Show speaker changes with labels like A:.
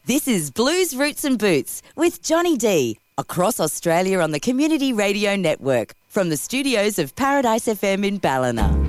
A: This is Blues Roots and Boots with Johnny D, across Australia on the Community Radio Network, from the studios of Paradise FM in Ballina.